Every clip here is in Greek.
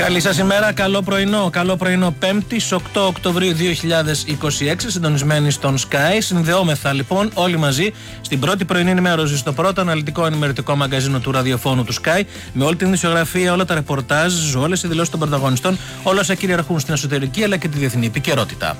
Καλή σας ημέρα, καλό πρωινό. Καλό πρωινό 5η 8 Οκτωβρίου 2026, συντονισμένοι στον Sky. Συνδεόμεθα λοιπόν όλοι μαζί στην πρώτη πρωινή ενημέρωση, στο πρώτο αναλυτικό ενημερωτικό μαγκαζίνο του ραδιοφώνου του Sky, με όλη την ειδησιογραφία, όλα τα ρεπορτάζ, όλες οι δηλώσεις των πρωταγωνιστών, όλα όσα κυριαρχούν στην εσωτερική αλλά και τη διεθνή επικαιρότητα.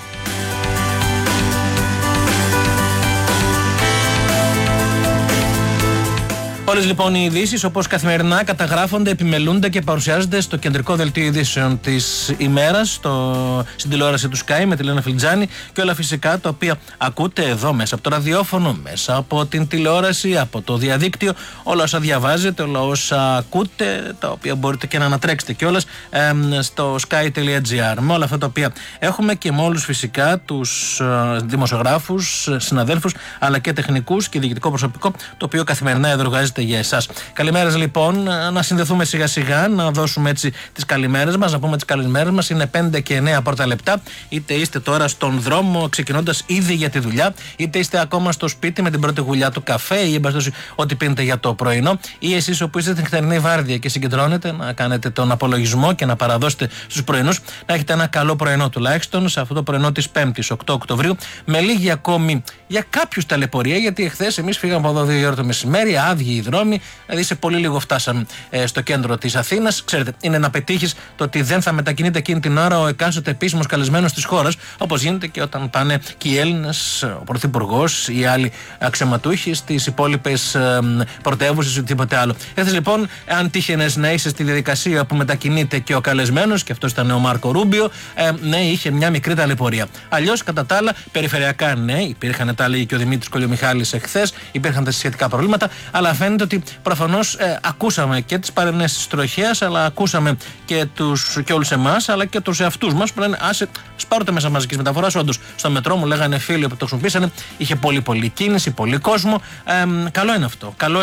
Όλες λοιπόν οι ειδήσεις, όπως καθημερινά, καταγράφονται, επιμελούνται και παρουσιάζονται στο κεντρικό δελτίο ειδήσεων της ημέρας, στην τηλεόραση του Sky με τη Λένα Φιλτζάνη, και όλα φυσικά τα οποία ακούτε εδώ μέσα από το ραδιόφωνο, μέσα από την τηλεόραση, από το διαδίκτυο, όλα όσα διαβάζετε, όλα όσα ακούτε, τα οποία μπορείτε και να ανατρέξετε κιόλας στο sky.gr, με όλα αυτά τα οποία έχουμε και με όλους φυσικά τους δημοσιογράφους, συναδέλφους, αλλά και τεχνικούς και διοικητικό προσωπικό, το οποίο καθημερινά εδωργάζεται για εσάς. Καλημέρες λοιπόν, να συνδεθούμε σιγά σιγά, να δώσουμε έτσι τις καλημέρες μας, να πούμε τις καλημέρες μας. Είναι 5 και 9 πρώτα λεπτά, είτε είστε τώρα στον δρόμο ξεκινώντας ήδη για τη δουλειά, είτε είστε ακόμα στο σπίτι με την πρώτη γουλιά του καφέ ή εμπαστώσει ό,τι πίνετε για το πρωινό, ή εσείς όπου είστε την χθερινή βάρδια και συγκεντρώνετε να κάνετε τον απολογισμό και να παραδώσετε στους πρωινούς, να έχετε ένα καλό πρωινό τουλάχιστον σε αυτό το πρωινό της 5ης 8 Οκτωβρίου, με λίγη ακόμη για κάποιους ταλαιπωρία, γιατί εχθές εμείς φύγαμε από εδώ 2 ώρα το μεσημέρι, άδειοι οι δρόμοι, δηλαδή σε πολύ λίγο φτάσαμε στο κέντρο της Αθήνας. Ξέρετε, είναι να πετύχεις το ότι δεν θα μετακινείται εκείνη την ώρα ο εκάστοτε επίσημος καλεσμένος της χώρας, όπως γίνεται και όταν πάνε και οι Έλληνες, ο Πρωθυπουργός ή άλλοι αξιωματούχοι στις υπόλοιπες πρωτεύουσες ή οτιδήποτε άλλο. Εχθές λοιπόν, αν τύχαινες να είσαι στη διαδικασία που μετακινείται και ο καλεσμένος, και αυτός ήταν ο Μάρκο Ρούμπιο, ναι, είχε μια μικρή ταλαιπωρία. Αλλιώς, κατά τα άλλα, περιφερειακά, ναι, υπήρχαν, τα έλεγε και ο Δημήτρης Κολιομιχάλης εχθές, υπήρχαν τα σχετικά προβλήματα, αλλά φαίνεται ότι προφανώς ακούσαμε και τις παρενέσεις της τροχέας, αλλά ακούσαμε και όλους εμάς, αλλά και τους εαυτούς μας που λένε άσε, σπάρω τα μέσα μαζικής μεταφοράς. Όντως, στο μετρό μου λέγανε φίλοι που το χρησιμοποίησανε, είχε πολύ κίνηση, πολύ κόσμο. Καλό είναι αυτό. Καλό